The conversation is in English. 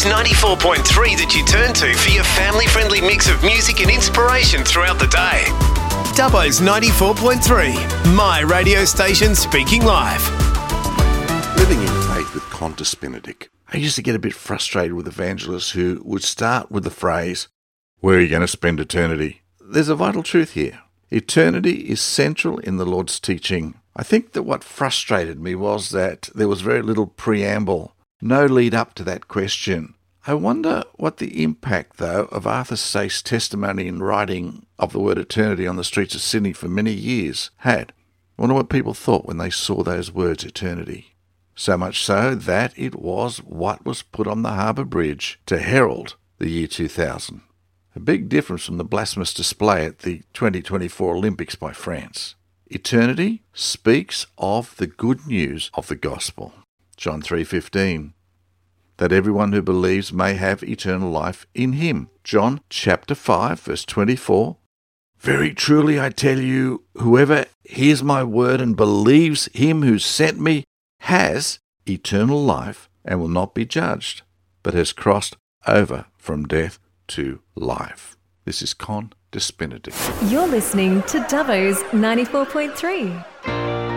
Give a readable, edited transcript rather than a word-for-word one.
It's 94.3 that you turn to for your family-friendly mix of music and inspiration throughout the day. Dubbo's 94.3, my radio station speaking live. Living in Faith with Qantas Benedict. I used to get a bit frustrated with evangelists who would start with the phrase, "Where are you going to spend eternity?" There's a vital truth here. Eternity is central in the Lord's teaching. I think that what frustrated me was that there was very little preamble, no lead up to that question. I wonder what the impact, though, of Arthur Saith's testimony in writing of the word eternity on the streets of Sydney for many years had. I wonder what people thought when they saw those words, eternity. So much so that it was what was put on the Harbour Bridge to herald the year 2000. A big difference from the blasphemous display at the 2024 Olympics by France. Eternity speaks of the good news of the gospel. John 3:15. That everyone who believes may have eternal life in him. John chapter 5 verse 24. Very truly I tell you, whoever hears my word and believes him who sent me has eternal life and will not be judged, but has crossed over from death to life. This is Qantas Benedict. You're listening to Dubbo's 94.3.